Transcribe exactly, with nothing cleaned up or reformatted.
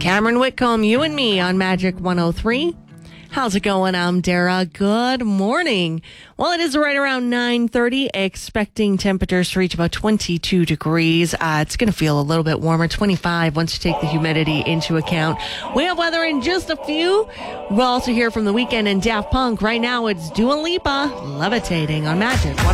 Cameron Whitcomb, you and me on Magic one oh three. How's it going? I'm Dara. Good morning. Well, it is right around nine thirty, expecting temperatures to reach about twenty-two degrees. Uh, it's going to feel a little bit warmer, twenty-five once you take the humidity into account. We have weather in just a few. We'll also hear from The Weeknd and Daft Punk. Right now, it's Dua Lipa, Levitating on Magic.